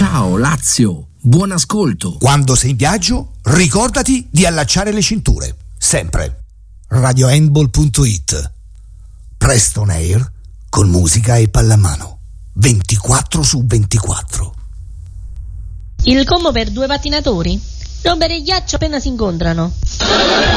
Ciao Lazio, buon ascolto. Quando sei in viaggio, ricordati di allacciare le cinture, sempre. RadioHandball.it. Preston Air con musica e pallamano 24/24. Il combo per due pattinatori? Rompere il ghiaccio appena si incontrano.